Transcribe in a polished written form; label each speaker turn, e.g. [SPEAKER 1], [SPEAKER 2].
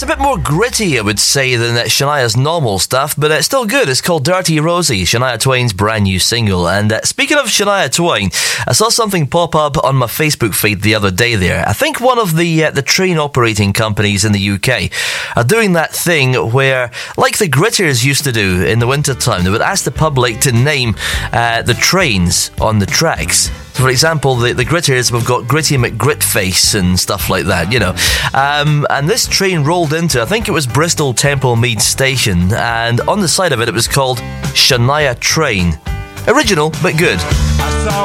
[SPEAKER 1] a bit more gritty, I would say, than Shania's normal stuff, but it's still good. It's called Dirty Rosie, Shania Twain's brand new single. And speaking of Shania Twain, I saw something pop up on my Facebook feed the other day there. I think one of the train operating companies in the UK are doing that thing where, like the Gritters used to do in the winter time, they would ask the public to name the trains on the tracks. For example, the Gritters, we've got Gritty McGritface and stuff like that, you know. And this train rolled into, I think it was Bristol Temple Mead Station, and on the side of it, it was called Shania Train. Original, but good.
[SPEAKER 2] I saw